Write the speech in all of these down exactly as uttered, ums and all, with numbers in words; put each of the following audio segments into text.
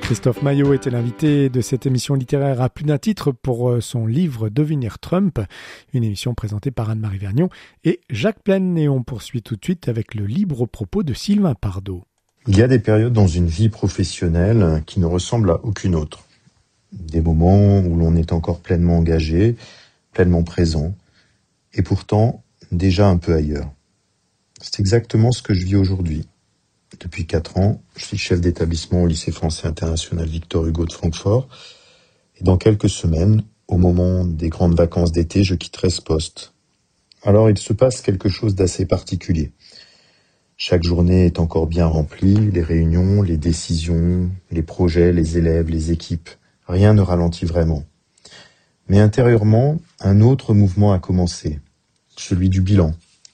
Christophe Maillot était l'invité de cette émission littéraire à plus d'un titre pour son livre Devenir Trump, une émission présentée par Anne-Marie Vergnon et Jacques Plaine. Et on poursuit tout de suite avec le libre propos de Sylvain Pardo. Il y a des périodes dans une vie professionnelle qui ne ressemblent à aucune autre. Des moments où l'on est encore pleinement engagé, pleinement présent, et pourtant déjà un peu ailleurs. C'est exactement ce que je vis aujourd'hui. Depuis quatre ans, je suis chef d'établissement au lycée français international Victor Hugo de Francfort. Et dans quelques semaines, au moment des grandes vacances d'été, je quitterai ce poste. Alors il se passe quelque chose d'assez particulier. Chaque journée est encore bien remplie, les réunions, les décisions, les projets, les élèves, les équipes. Rien ne ralentit vraiment. Mais intérieurement, un autre mouvement a commencé, celui du bilan.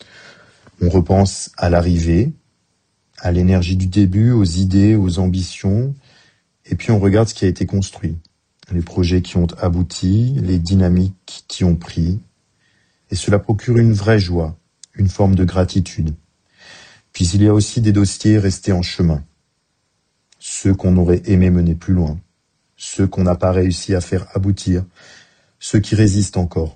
On repense à l'arrivée, à l'énergie du début, aux idées, aux ambitions, et puis on regarde ce qui a été construit, les projets qui ont abouti, les dynamiques qui ont pris, et cela procure une vraie joie, une forme de gratitude. Puis il y a aussi des dossiers restés en chemin, ceux qu'on aurait aimé mener plus loin, ceux qu'on n'a pas réussi à faire aboutir, ceux qui résistent encore.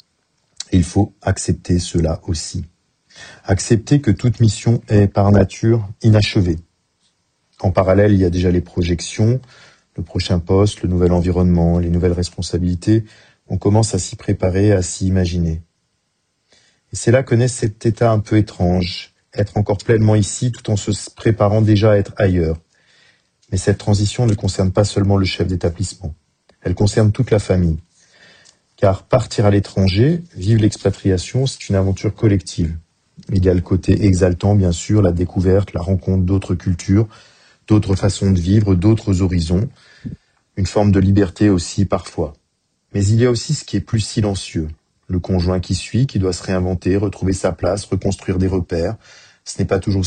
Et il faut accepter cela aussi. Accepter que toute mission est par nature inachevée. En parallèle, il y a déjà les projections, le prochain poste, le nouvel environnement, les nouvelles responsabilités. On commence à s'y préparer, à s'y imaginer. Et c'est là que naît cet état un peu étrange, être encore pleinement ici tout en se préparant déjà à être ailleurs. Mais cette transition ne concerne pas seulement le chef d'établissement, elle concerne toute la famille. Car partir à l'étranger, vivre l'expatriation, c'est une aventure collective. Il y a le côté exaltant, bien sûr, la découverte, la rencontre d'autres cultures, d'autres façons de vivre, d'autres horizons, une forme de liberté aussi parfois. Mais il y a aussi ce qui est plus silencieux, le conjoint qui suit, qui doit se réinventer, retrouver sa place, reconstruire des repères. Ce n'est pas toujours